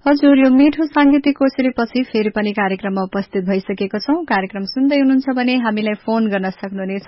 हजुर, यो मिठो सांगीतिक कोसेलीपछि फेरि पनि कार्यक्रममा उपस्थित भइसकेको छौं। कार्यक्रम सुन्दै हुनुहुन्छ भने हामीलाई फोन गर्न सक्नुहुनेछ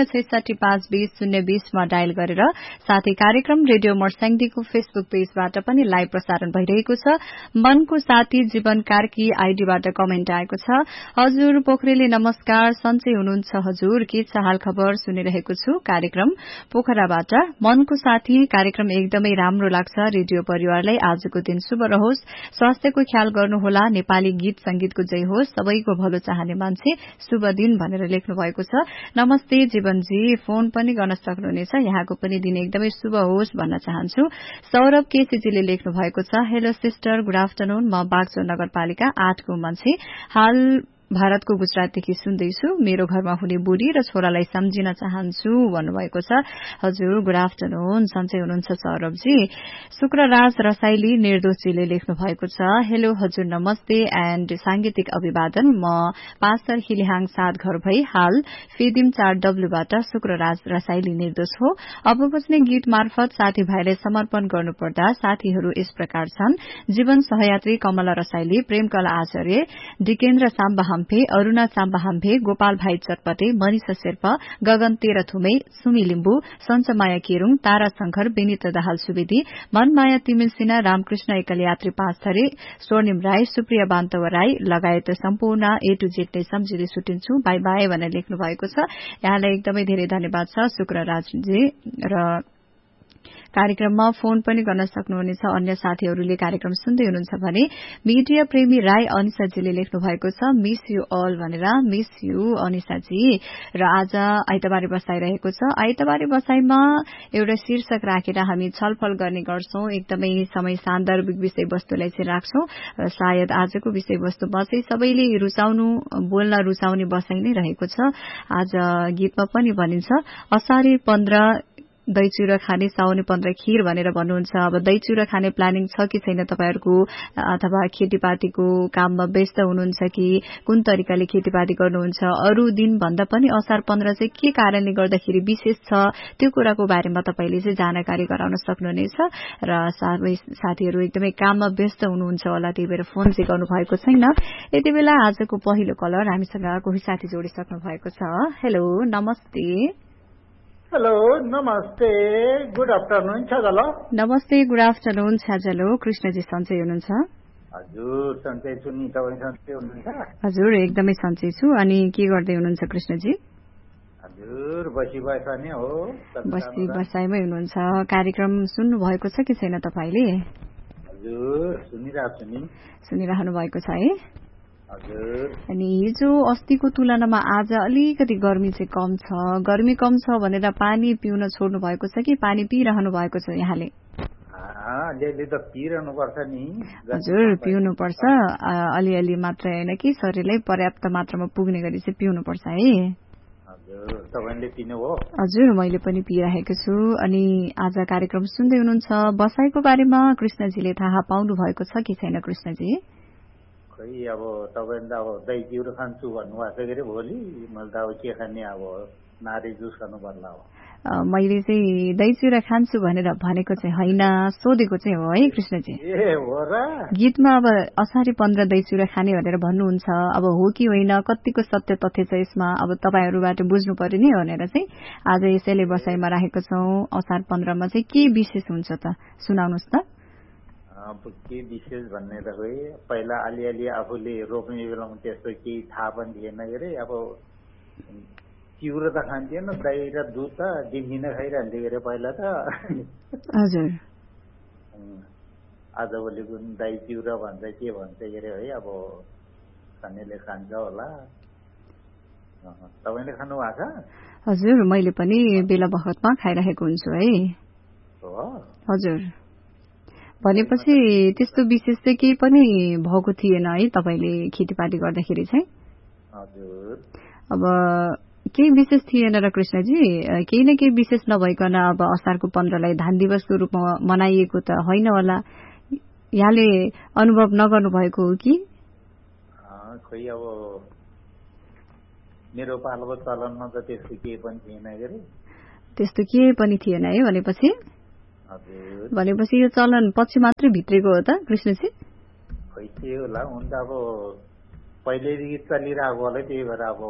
066522020 मा डायल गरेर। साथै कार्यक्रम रेडियो मर्स्याङदीको फेसबुक पेजबाट पनि लाइभ प्रसारण भइरहेको छ। मनको साथी जीवन कार्की आईडीबाट कमेन्ट आएको छ। हजुर पोखरेली नमस्कार, सन्चै हुनुहुन्छ हजुर? के छ हाल खबर? सुनिरहेको छु कार्यक्रम पोखराबाट। मनको साथी कार्यक्रम एकदमै राम्रो लाग्छ। रेडियो परिवारलाई आजको दिन शुभ रहोस्, स्वास्थ्यको ख्याल गर्नुहोला, नेपाली गीत संगीतको जय होस्, सबैको भलो चाहने मान्छे, शुभ दिन भनेर लेख्नु भएको छ। नमस्ते जीवनजी, फोन पनि गर्न सक्नुहुनेछ। यहाँको पनि दिन एकदमै शुभ होस् भन्न चाहन्छु। सौरभ केसीजीले लेख्नु भएको छ। Hello sister, good afternoon. म बागचौर नगरपालिका 8 को मान्छे, हाल भारतको गुजरातदेखि सुन्दैछु। मेरो घरमा हुने बुढी र छोरालाई सम्झिन चाहन्छु भन्नुभएको छ। हजुर गुड आफ्टरनुन, सन्चै हुनुहुन्छ सौरभजी? शुक्रराज रसाइली निर्दोषजीले लेख्नु भएको छ। हेलो हजुर नमस्ते एण्ड सांगीतिक अभिवादन। म पास्टर हिलिहाङ 7 घर भई हाल फेदिम 4W बाट शुक्रराज रसाइली निर्दोष हो। अब बज्ने गीत मार्फत साथीभाइलाई समर्पण गर्नुपर्दा साथीहरू यस प्रकार छन्: जीवन सहयात्री कमला रसाइली, प्रेमकला आचार्य, डिकेन्द्र साम्बा हम्फे, अरूणा साम्बा हम्फे, गोपाल भाइ चटपटे, मनिषा शेर्पा, गगन तेह्रथुमे, सुमी लिम्बू, सञ्चमाया केरूङ, तारा शंकर, बेनिता दाहाल सुवेदी, मनमाया तिमिल सिन्हा, रामकृष्ण एकल यात्री 5 थरे, स्वर्णिम राई, सुप्रिया बान्तव राई लगायत सम्पूर्ण ए टु जेड नै सम्झिँदै छुटिन्छु, बाई बाई भनेर लेख्नु भएको छ। यहाँलाई एकदमै धेरै धन्यवाद छ शुक्रराजजी। र कार्यक्रममा फोन पनि गर्न सक्नुहुनेछ। अन्य साथीहरूले कार्यक्रम सुन्दै हुनुहुन्छ भने मीडिया प्रेमी राई अनिसाजीले लेख्नु भएको छ, मिस यू अल भनेर। Miss you अनिसाजी। र आज आइतबारे बसाइरहेको छ। आइतबारे बसाइमा एउटा शीर्षक राखेर हामी छलफल गर्ने गर्छौं। एकदमै समय सान्दर्भिक विषयवस्तुलाई चाहिँ राख्छौं। सायद आजको विषयवस्तुमा चाहिँ सबैले बोल्न रुचाउने बसाइ नै रहेको छ। आज गीतमा पनि भनिन्छ असारे 15 दही चिउरा खाने, साउने 15 खीर भनेर भन्नुहुन्छ। अब दही चिउरा खाने प्लानिङ छ कि छैन तपाईहरुको, अथवा खेतीपातीको काममा व्यस्त हुनुहुन्छ कि कुन तरिकाले खेतीपाती गर्नुहुन्छ? अरू दिन भन्दा पनि असार 15 चाहिँ के कारणले गर्दाखेरि विशेष छ, त्यो कुराको बारेमा तपाईले चाहिँ जानकारी गराउन सक्नुहुनेछ। र सबै साथीहरू एकदमै काममा व्यस्त हुनुहुन्छ होला, त्यही भएर फोन चाहिँ गर्नु भएको छैन। यति बेला आजको पहिलो कलर हामीसँग कोही साथी जोडिसक्नु भएको छ। हेलो नमस्ते। हेलो नमस्ते, गुड आफ्टरनुन छजलो। नमस्ते गुड आफ्टरनुन छजलो। कृष्णजी सन्चै हुनुहुन्छ? हजुर सन्चै छु नि, तपाई सन्चै हुनुहुन्छ? हजुर एकदमै सन्चै छु। अनि के गर्दै हुनुहुन्छ कृष्णजी? हजुर बसी बसाइ हो। बसी बसाइमै हुनुहुन्छ। कार्यक्रम सुन्नु भएको छ कि छैन तपाईले? हजुर सुनिरहनु भएको छ है? हजुर। अनि हिजो अस्तिको तुलनामा आज अलिकति गर्मी चाहिँ कम छ। गर्मी कम छ भनेर पानी पिउन छोड्नु भएको छ कि पानी पिइरहनु भएको छ यहाँले? अलिअलि त पिइरहनु पर्छ नि। हजुर पिउनु पर्छ, अलिअलि मात्रै हैन कि शरीरलाई पर्याप्त मात्रामा पुग्ने गरी चाहिँ पिउनु पर्छ है। हजुर तपाईले पिनुभयो? हजुर मैले पनि पिइरहेको छु। अनि आज कार्यक्रम सुन्दै हुनुहुन्छ। बसाइको बारेमा कृष्णजीले थाहा पाउनु भएको छ कि छैन कृष्णजी? खै अब तपाईले अब दही चिउरा खान्छु भन्नुभएको के रे भोलि, मैले त अब के खाने, अब नारी जुस खानु पर्ला हो। मैले चाहिँ दही चिउरा खान्छु भनेर भनेको चाहिँ हैन, सोधेको चाहिँ हो है कृष्णजी। ए हो र? गीतमा अब असारे 15 दही चिउरा खाने भनेर भन्नुहुन्छ। अब हो कि होइन, कतिको सत्य तथ्य छ यसमा, अब तपाईहरुबाट बुझ्नु पर्यो नि भनेर चाहिँ आज यसैले बसाइमा राखेको छौं। असार 15 मा चाहिँ के विशेष हुन्छ त सुनाउनुस् त। अब के विशेष भन्ने त खोइ पहिला अलिअलि आफूले रोप्ने बेलामा त्यस्तो केही थाहा पनि थिएन के रे। अब चिउरा त खान्थेन, दही र दुध त दिनदिनै खाइरहन्थ्यो के रे पहिला त। हजुर। आजभोलिको दही चिउरा भन्छ के भन्छ के रे है, अब खानेले खान्छ होला। तपाईले खानु भएको छ? हजुर मैले पनि बेला बखतमा खाइरहेको हुन्छु है। हजुर। भनेपछि त्यस्तो विशेष चाहिँ केही पनि भएको थिएन है तपाईले खेतीपाती गर्दाखेरि चाहिँ? हजुर। अब केही विशेष थिएन र कृष्णजी? केही न केही विशेष नभइकन अब असारको 15 लाई धान दिवसको रूपमा मनाइएको त होइन होला, यहाँले अनुभव नगर्नु भएको हो कि? खोइ अब मेरो पालोको चलनमा त त्यस्तो केही पनि थिएन के रे। त्यस्तो केही पनि थिएन है भनेपछि? हजुर। भनेपछि यो चलन पछि मात्रै भित्रेको हो त कृष्णजी? खै के होला हुन त अब पहिल्यैदेखि चलिरहेको होला त्यही भएर अब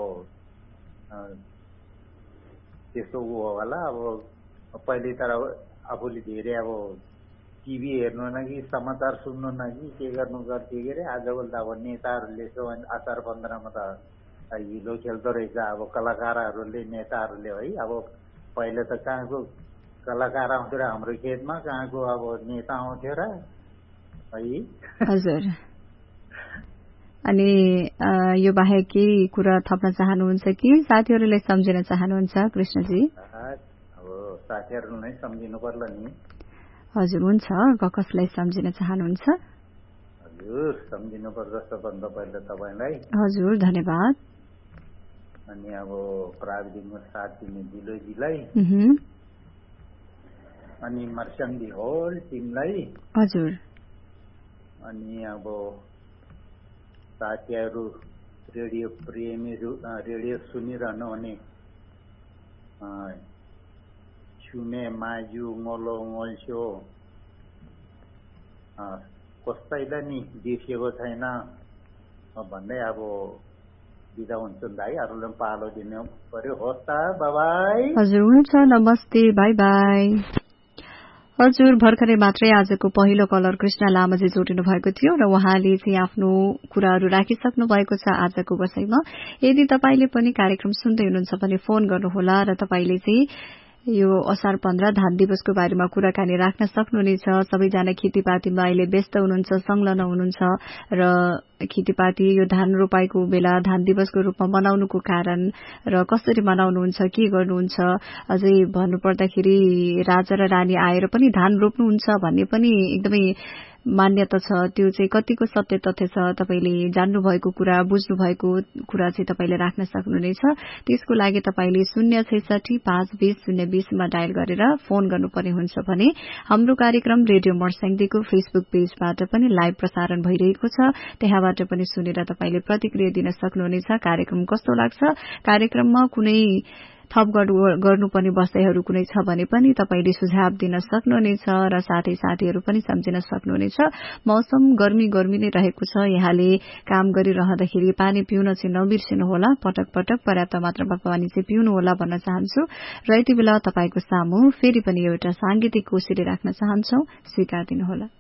त्यस्तो ऊ होला अब पहिले त आफूले धेरै अब टिभी हेर्नु न कि समाचार सुन्नु न कि के गर्नु गर्थ्यो के अरे आजकल त अब नेताहरूले असार 15मा त हिलो खेल्दो रहेछ अब कलाकारहरूले नेताहरूले है अब पहिले त कहाँको कलाकार आउँथ्यो र हाम्रो खेतमा कहाँको अब नेता आउँथ्यो र है हजुर अनि यो बाहेक केही कुरा थप्न चाहनुहुन्छ कि साथीहरूले सम्झिन चाहनुहुन्छ कृष्णजी अब साथीहरूलाई सम्झिनु पर्ला नि हजुर हुन्छ कसलाई सम्झिन चाहनुहुन्छ हजुर सम्झिनु पर्छ सबभन्दा पहिला तपाईलाई हजुर धन्यवाद अनि अब प्राविधिकमा साथ दिने दिलोजीलाई अनि मर्स्याङ्दी होल टिमलाई हजुर अनि अब साथीहरू रेडियो प्रेमीहरू रेडियो सुनिरहनु हुने छुमे माजु मोलो मोल्छो कसैलाई नि बिर्सिएको छैन भन्दै अब बिदा हुन्छ दाइ अरूलाई पालो दिनु पर्यो होस् त बाइ हजुर हुन्छ नमस्ते बाइ बाइ हजुर भर्खरै मात्रै आजको पहिलो कलर कृष्ण लामाजी जोडिनु भएको थियो र उहाँले चाहिँ आफ्नो कुराहरू राखिसक्नु भएको छ आजको बसाइमा यदि तपाईले पनि कार्यक्रम सुन्दै हुनुहुन्छ भने फोन गर्नुहोला र तपाईले चाहिँ यो असार 15 धान दिवसको बारेमा कुराकानी राख्न सक्नुहुनेछ सबैजना खेतीपातीमा अहिले व्यस्त हुनुहुन्छ संलग्न हुनुहुन्छ र खेतीपाती यो धान रोपाईको बेला धान दिवसको रूपमा मनाउनुको कारण र कसरी मनाउनुहुन्छ के गर्नुहुन्छ अझै भन्नुपर्दाखेरि राजा र रानी आएर पनि धान रोप्नुहुन्छ भन्ने पनि एकदमै मान्यता छ त्यो चाहिँ कतिको सत्य तथ्य छ तपाईले जान्नु भएको कुरा बुझ्नु भएको कुरा चाहिँ तपाईले राख्न सक्नुहुनेछ त्यसको लागि तपाईले 066522020 मा डायल गरेर फोन गर्नुपर्ने हुन्छ भने हाम्रो कार्यक्रम रेडियो मर्स्याङ्दीको फेसबुक पेजबाट पनि लाइभ प्रसारण भइरहेको छ त्यहाँबाट पनि सुनेर तपाईले प्रतिक्रिया दिन सक्नुहुनेछ कार्यक्रम कस्तो लाग्छ कार्यक्रममा कुनै थप गर्नुपर्ने बसाइहरू कुनै छ भने पनि तपाईले सुझाव दिन सक्नुहुनेछ र साथै साथीहरू पनि सम्झिन सक्नुहुनेछ मौसम गर्मी नै रहेको छ यहाँले काम गरिरहँदाखेरि पानी पिउन चाहिँ नबिर्सिनु होला पटक पटक पर्याप्त मात्रामा पानी चाहिँ पिउनु होला भन्न चाहन्छु र यति बेला तपाईको सामु फेरि पनि एउटा सांगीतिक कोसेली राख्न चाहन्छौ स्वीकार दिनुहोला